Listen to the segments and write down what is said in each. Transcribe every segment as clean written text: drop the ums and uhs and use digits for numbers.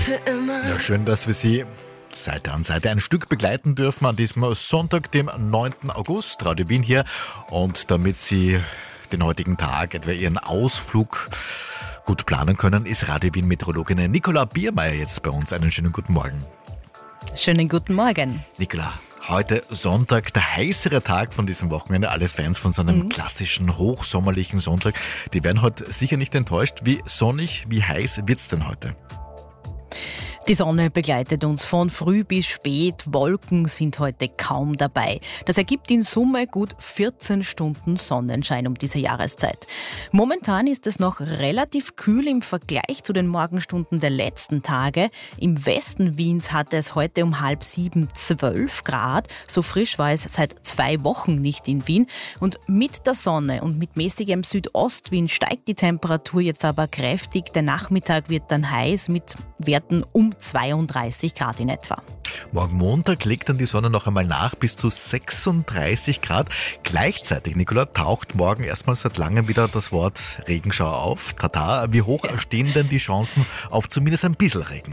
Ja, schön, dass wir Sie Seite an Seite ein Stück begleiten dürfen an diesem Sonntag, dem 9. August. Radio Wien hier. Und damit Sie den heutigen Tag, etwa Ihren Ausflug gut planen können, ist Radio Wien Meteorologin Nicola Biermeier jetzt bei uns. Einen schönen guten Morgen. Schönen guten Morgen. Nicola, heute Sonntag, der heißere Tag von diesem Wochenende. Alle Fans von so einem klassischen, hochsommerlichen Sonntag, die werden heute sicher nicht enttäuscht. Wie sonnig, wie heiß wird's denn heute? Die Sonne begleitet uns von früh bis spät. Wolken sind heute kaum dabei. Das ergibt in Summe gut 14 Stunden Sonnenschein um diese Jahreszeit. Momentan ist es noch relativ kühl im Vergleich zu den Morgenstunden der letzten Tage. Im Westen Wiens hatte es heute um 6:30 12 Grad. So frisch war es seit 2 Wochen nicht in Wien. Und mit der Sonne und mit mäßigem Südostwind steigt die Temperatur jetzt aber kräftig. Der Nachmittag wird dann heiß mit Werten um 32 Grad in etwa. Morgen Montag legt dann die Sonne noch einmal nach bis zu 36 Grad. Gleichzeitig, Nicola, taucht morgen erstmals seit langem wieder das Wort Regenschau auf. Tata, wie hoch stehen denn die Chancen auf zumindest ein bisschen Regen?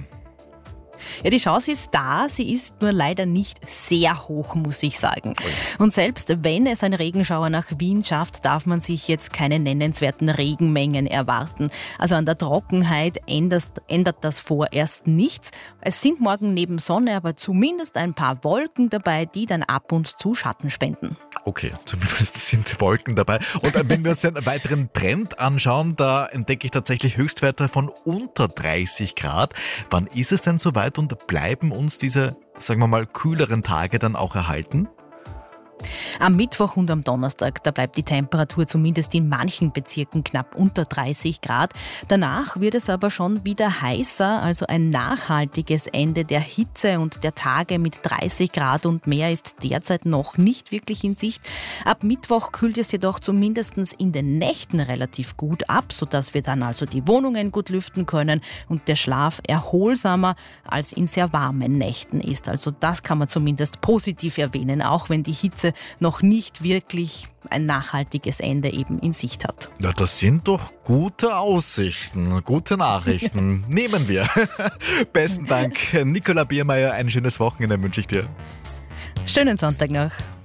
Ja, die Chance ist da, sie ist nur leider nicht sehr hoch, muss ich sagen. Und selbst wenn es ein Regenschauer nach Wien schafft, darf man sich jetzt keine nennenswerten Regenmengen erwarten. Also an der Trockenheit ändert das vorerst nichts. Es sind morgen neben Sonne aber zumindest ein paar Wolken dabei, die dann ab und zu Schatten spenden. Okay, zumindest sind Wolken dabei. Und wenn wir uns einen weiteren Trend anschauen, da entdecke ich tatsächlich Höchstwerte von unter 30 Grad. Wann ist es denn soweit und bleiben uns diese, sagen wir mal, kühleren Tage dann auch erhalten? Am Mittwoch und am Donnerstag, da bleibt die Temperatur zumindest in manchen Bezirken knapp unter 30 Grad. Danach wird es aber schon wieder heißer, also ein nachhaltiges Ende der Hitze und der Tage mit 30 Grad und mehr ist derzeit noch nicht wirklich in Sicht. Ab Mittwoch kühlt es jedoch zumindest in den Nächten relativ gut ab, sodass wir dann also die Wohnungen gut lüften können und der Schlaf erholsamer als in sehr warmen Nächten ist. Also das kann man zumindest positiv erwähnen, auch wenn die Hitze noch nicht wirklich ein nachhaltiges Ende eben in Sicht hat. Ja, das sind doch gute Aussichten, gute Nachrichten. Nehmen wir. Besten Dank, Nicola Biermeier. Ein schönes Wochenende wünsche ich dir. Schönen Sonntag noch.